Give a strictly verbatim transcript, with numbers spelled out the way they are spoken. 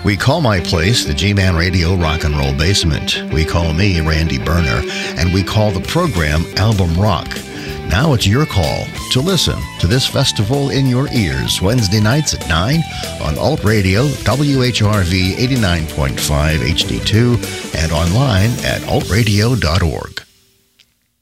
We call my place the G-Man Radio Rock and Roll Basement. We call me Randy Berner, and we call the program Album Rock. Now it's your call to listen to this festival in your ears, Wednesday nights at nine on Alt Radio, W H R V eighty-nine point five H D two, and online at alt radio dot org.